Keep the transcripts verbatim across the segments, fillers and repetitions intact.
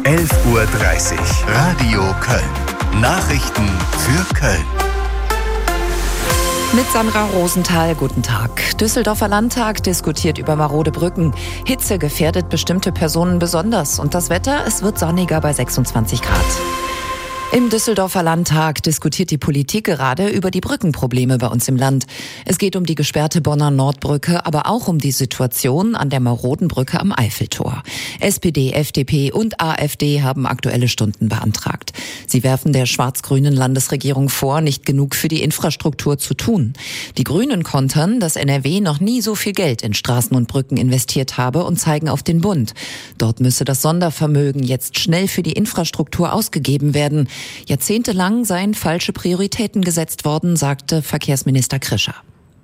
elf Uhr dreißig. Radio Köln. Nachrichten für Köln. Mit Sandra Rosenthal, guten Tag. Düsseldorfer Landtag diskutiert über marode Brücken. Hitze gefährdet bestimmte Personen besonders. Und das Wetter, es wird sonniger bei sechsundzwanzig Grad. Im Düsseldorfer Landtag diskutiert die Politik gerade über die Brückenprobleme bei uns im Land. Es geht um die gesperrte Bonner Nordbrücke, aber auch um die Situation an der maroden Brücke am Eiffeltor. S P D, F D P und A f D haben aktuelle Stunden beantragt. Sie werfen der schwarz-grünen Landesregierung vor, nicht genug für die Infrastruktur zu tun. Die Grünen kontern, dass N R W noch nie so viel Geld in Straßen und Brücken investiert habe und zeigen auf den Bund. Dort müsse das Sondervermögen jetzt schnell für die Infrastruktur ausgegeben werden. Jahrzehntelang seien falsche Prioritäten gesetzt worden, sagte Verkehrsminister Krischer.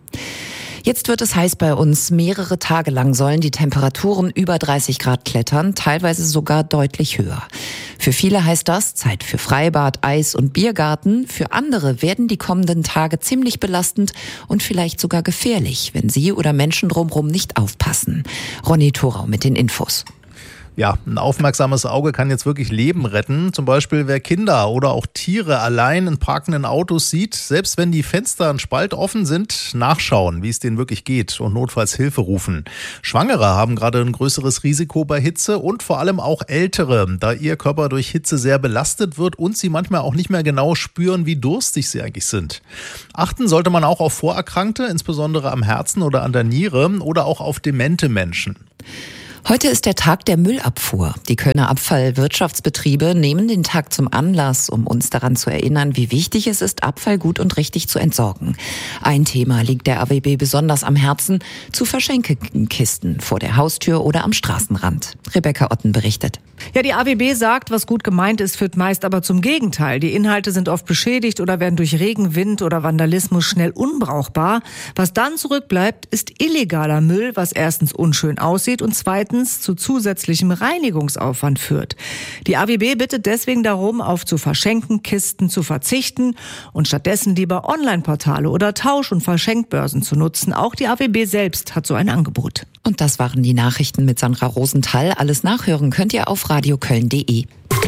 Jetzt wird es heiß bei uns. Mehrere Tage lang sollen die Temperaturen über dreißig Grad klettern, teilweise sogar deutlich höher. Für viele heißt das Zeit für Freibad, Eis und Biergarten. Für andere werden die kommenden Tage ziemlich belastend und vielleicht sogar gefährlich, wenn sie oder Menschen drumherum nicht aufpassen. Ronny Thorau mit den Infos. Ja, ein aufmerksames Auge kann jetzt wirklich Leben retten. Zum Beispiel, wer Kinder oder auch Tiere allein in parkenden Autos sieht, selbst wenn die Fenster einen Spalt offen sind, nachschauen, wie es denen wirklich geht und notfalls Hilfe rufen. Schwangere haben gerade ein größeres Risiko bei Hitze und vor allem auch Ältere, da ihr Körper durch Hitze sehr belastet wird und sie manchmal auch nicht mehr genau spüren, wie durstig sie eigentlich sind. Achten sollte man auch auf Vorerkrankte, insbesondere am Herzen oder an der Niere oder auch auf demente Menschen. Heute ist der Tag der Müllabfuhr. Die Kölner Abfallwirtschaftsbetriebe nehmen den Tag zum Anlass, um uns daran zu erinnern, wie wichtig es ist, Abfall gut und richtig zu entsorgen. Ein Thema liegt der A W B besonders am Herzen: zu Verschenkkisten vor der Haustür oder am Straßenrand. Rebecca Otten berichtet. Ja, die A W B sagt, was gut gemeint ist, führt meist aber zum Gegenteil. Die Inhalte sind oft beschädigt oder werden durch Regen, Wind oder Vandalismus schnell unbrauchbar. Was dann zurückbleibt, ist illegaler Müll, was erstens unschön aussieht und zweitens zu zusätzlichem Reinigungsaufwand führt. Die A W B bittet deswegen darum, auf zu verschenken Kisten zu verzichten und stattdessen lieber Online-Portale oder Tausch- und Verschenkbörsen zu nutzen. Auch die A W B selbst hat so ein Angebot. Und das waren die Nachrichten mit Sandra Rosenthal. Alles nachhören könnt ihr auf radioköln punkt de.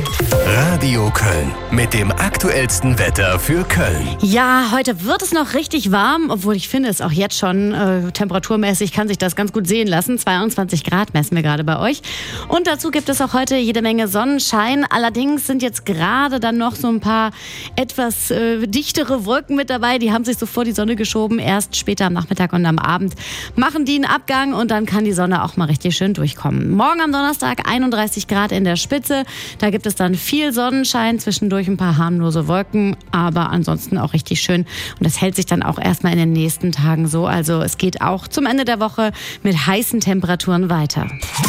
Radio Köln mit dem aktuellsten Wetter für Köln. Ja, heute wird es noch richtig warm, obwohl ich finde es auch jetzt schon äh, temperaturmäßig kann sich das ganz gut sehen lassen. zweiundzwanzig Grad messen wir gerade bei euch. Und dazu gibt es auch heute jede Menge Sonnenschein. Allerdings sind jetzt gerade dann noch so ein paar etwas äh, dichtere Wolken mit dabei. Die haben sich so vor die Sonne geschoben. Erst später am Nachmittag und am Abend machen die einen Abgang und dann kann die Sonne auch mal richtig schön durchkommen. Morgen am Donnerstag einunddreißig Grad in der Spitze. Da gibt es dann viel Sonnenschein, zwischendurch ein paar harmlose Wolken, aber ansonsten auch richtig schön. Und das hält sich dann auch erstmal in den nächsten Tagen so. Also es geht auch zum Ende der Woche mit heißen Temperaturen weiter.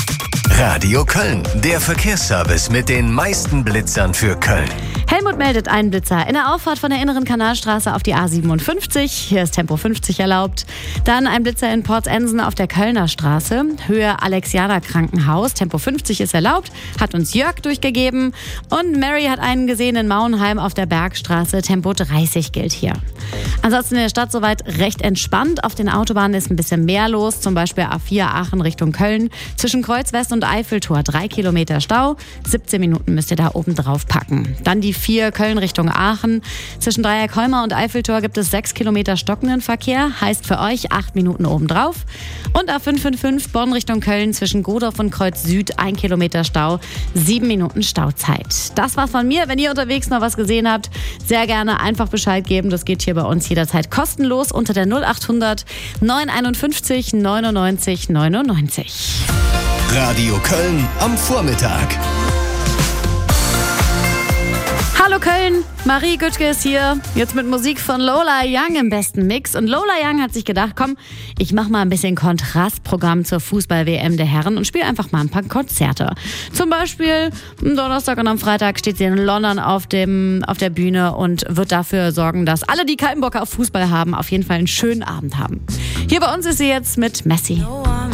Radio Köln, der Verkehrsservice mit den meisten Blitzern für Köln. Helmut meldet einen Blitzer in der Auffahrt von der inneren Kanalstraße auf die A siebenundfünfzig. Hier ist Tempo fünfzig erlaubt. Dann ein Blitzer in Portsensen auf der Kölner Straße. Höhe Alexianer Krankenhaus. Tempo fünfzig ist erlaubt. Hat uns Jörg durchgegeben. Und Mary hat einen gesehen in Mauenheim auf der Bergstraße. Tempo dreißig gilt hier. Ansonsten in der Stadt soweit recht entspannt. Auf den Autobahnen ist ein bisschen mehr los. Zum Beispiel A vier Aachen Richtung Köln. Zwischen Kreuz West und Eiffeltor drei Kilometer Stau. siebzehn Minuten müsst ihr da oben drauf packen. Dann die vier Köln Richtung Aachen. Zwischen Dreieckholmer und Eiffeltor gibt es sechs Kilometer stockenden Verkehr. Heißt für euch acht Minuten obendrauf. Und A fünf fünf fünf Bonn Richtung Köln zwischen Godorf und Kreuz Süd ein Kilometer Stau. sieben Minuten Stauzeit. Das war's von mir. Wenn ihr unterwegs noch was gesehen habt, sehr gerne einfach Bescheid geben. Das geht hier bei uns jederzeit kostenlos unter der null acht hundert neunhunderteinundfünfzig neunundneunzig neunundneunzig. Radio Köln am Vormittag. Hallo Köln, Marie Güttke ist hier, jetzt mit Musik von Lola Young im besten Mix. Und Lola Young hat sich gedacht, komm, ich mach mal ein bisschen Kontrastprogramm zur Fußball-W M der Herren und spiele einfach mal ein paar Konzerte. Zum Beispiel am Donnerstag und am Freitag steht sie in London auf, dem, auf der Bühne und wird dafür sorgen, dass alle, die keinen Bock auf Fußball haben, auf jeden Fall einen schönen Abend haben. Hier bei uns ist sie jetzt mit Messi.